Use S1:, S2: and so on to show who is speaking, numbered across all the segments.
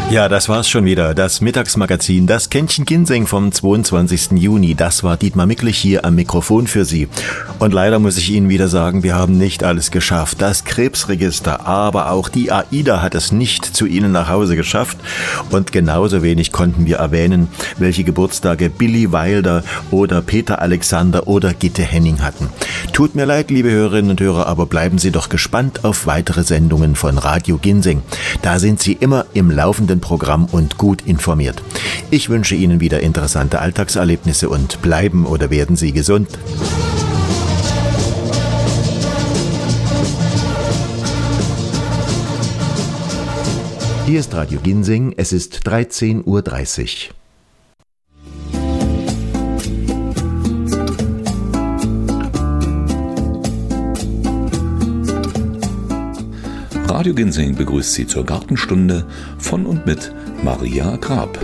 S1: Ja, das war's schon wieder. Das Mittagsmagazin, das Kännchen Ginseng vom 22. Juni. Das war Dietmar Micklich hier am Mikrofon für Sie. Und leider muss ich Ihnen wieder sagen, wir haben nicht alles geschafft. Das Krebsregister, aber auch die AIDA hat es nicht zu Ihnen nach Hause geschafft. Und genauso wenig konnten wir erwähnen, welche Geburtstage Billy Wilder oder Peter Alexander oder Gitte Henning hatten. Tut mir leid, liebe Hörerinnen und Hörer, aber bleiben Sie doch gespannt auf weitere Sendungen von Radio Ginseng. Da sind Sie immer im laufenden Programm und gut informiert. Ich wünsche Ihnen wieder interessante Alltagserlebnisse und bleiben oder werden Sie gesund. Hier ist Radio Ginseng, es ist 13:30 Uhr.
S2: Radio Ginseng begrüßt Sie zur Gartenstunde von und mit Maria Grab.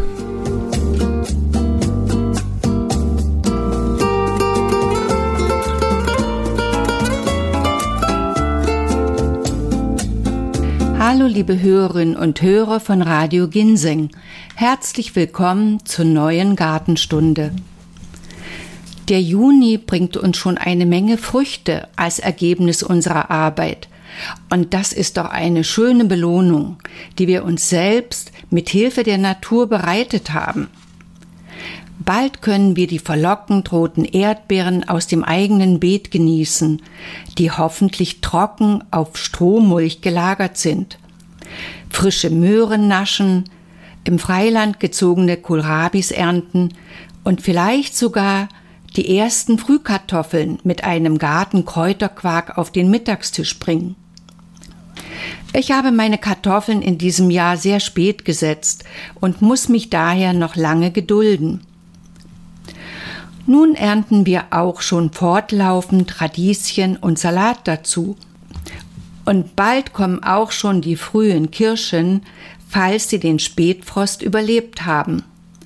S3: Hallo liebe Hörerinnen und Hörer von Radio Ginseng. Herzlich willkommen zur neuen Gartenstunde. Der Juni bringt uns schon eine Menge Früchte als Ergebnis unserer Arbeit. Und das ist doch eine schöne Belohnung, die wir uns selbst mit Hilfe der Natur bereitet haben. Bald können wir die verlockend roten Erdbeeren aus dem eigenen Beet genießen, die hoffentlich trocken auf Strohmulch gelagert sind. Frische Möhren naschen, im Freiland gezogene Kohlrabis ernten und vielleicht sogar die ersten Frühkartoffeln mit einem Gartenkräuterquark auf den Mittagstisch bringen. Ich habe meine Kartoffeln in diesem Jahr sehr spät gesetzt und muss mich daher noch lange gedulden. Nun ernten wir auch schon fortlaufend Radieschen und Salat dazu. Und bald kommen auch schon die frühen Kirschen, falls sie den Spätfrost überlebt haben.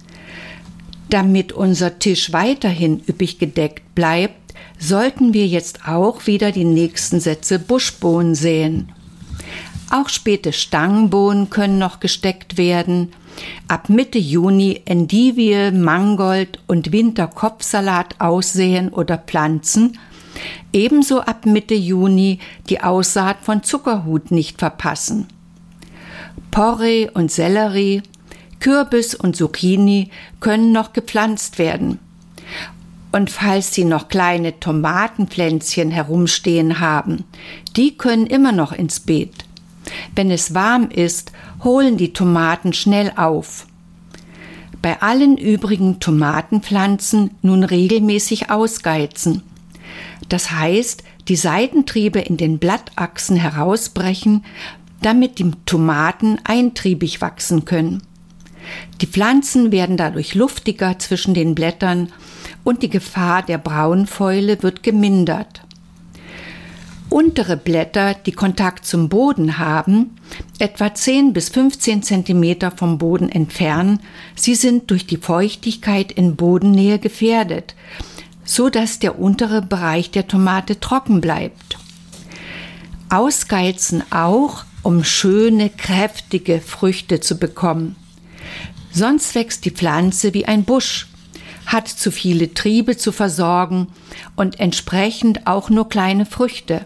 S3: Damit unser Tisch weiterhin üppig gedeckt bleibt, sollten wir jetzt auch wieder die nächsten Sätze Buschbohnen säen. Auch späte Stangenbohnen können noch gesteckt werden. Ab Mitte Juni Endivie, Mangold und Winterkopfsalat aussäen oder pflanzen. Ebenso ab Mitte Juni die Aussaat von Zuckerhut nicht verpassen. Porree und Sellerie, Kürbis und Zucchini können noch gepflanzt werden. Und falls Sie noch kleine Tomatenpflänzchen herumstehen haben, die können immer noch ins Beet. Wenn es warm ist, holen die Tomaten schnell auf. Bei allen übrigen Tomatenpflanzen nun regelmäßig ausgeizen. Das heißt, die Seitentriebe in den Blattachsen herausbrechen, damit die Tomaten eintriebig wachsen können. Die Pflanzen werden dadurch luftiger zwischen den Blättern und die Gefahr der Braunfäule wird gemindert. Untere Blätter, die Kontakt zum Boden haben, etwa 10 bis 15 cm vom Boden entfernen, sie sind durch die Feuchtigkeit in Bodennähe gefährdet, so dass der untere Bereich der Tomate trocken bleibt. Ausgeizen auch, um schöne, kräftige Früchte zu bekommen. Sonst wächst die Pflanze wie ein Busch, hat zu viele Triebe zu versorgen und entsprechend auch nur kleine Früchte.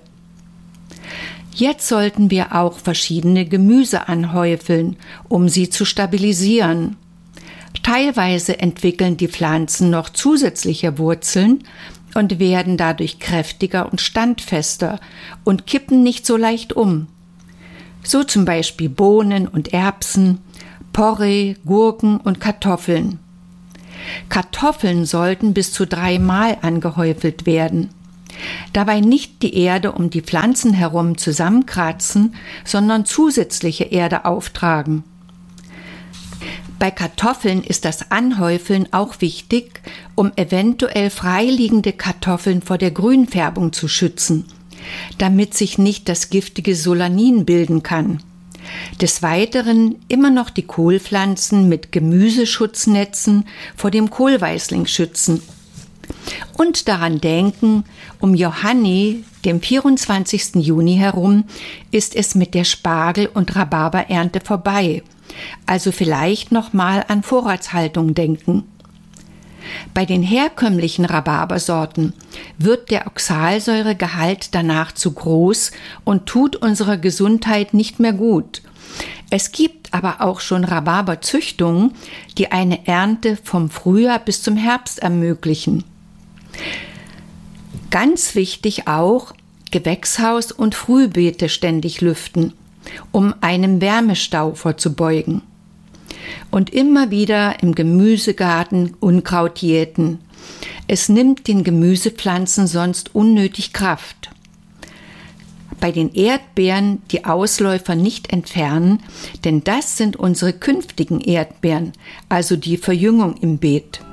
S3: Jetzt sollten wir auch verschiedene Gemüse anhäufeln, um sie zu stabilisieren. Teilweise entwickeln die Pflanzen noch zusätzliche Wurzeln und werden dadurch kräftiger und standfester und kippen nicht so leicht um. So zum Beispiel Bohnen und Erbsen, Porree, Gurken und Kartoffeln. Kartoffeln sollten bis zu 3-mal angehäufelt werden. Dabei nicht die Erde um die Pflanzen herum zusammenkratzen, sondern zusätzliche Erde auftragen. Bei Kartoffeln ist das Anhäufeln auch wichtig, um eventuell freiliegende Kartoffeln vor der Grünfärbung zu schützen, damit sich nicht das giftige Solanin bilden kann. Des Weiteren immer noch die Kohlpflanzen mit Gemüseschutznetzen vor dem Kohlweißling schützen. Und daran denken, um Johanni, dem 24. Juni herum, ist es mit der Spargel- und Rhabarberernte vorbei. Also vielleicht nochmal an Vorratshaltung denken. Bei den herkömmlichen Rhabarbersorten wird der Oxalsäuregehalt danach zu groß und tut unserer Gesundheit nicht mehr gut. Es gibt aber auch schon Rhabarberzüchtungen, die eine Ernte vom Frühjahr bis zum Herbst ermöglichen. Ganz wichtig auch, Gewächshaus und Frühbeete ständig lüften, um einem Wärmestau vorzubeugen. Und immer wieder im Gemüsegarten Unkraut jäten. Es nimmt den Gemüsepflanzen sonst unnötig Kraft. Bei den Erdbeeren die Ausläufer nicht entfernen, denn das sind unsere künftigen Erdbeeren, also die Verjüngung im Beet.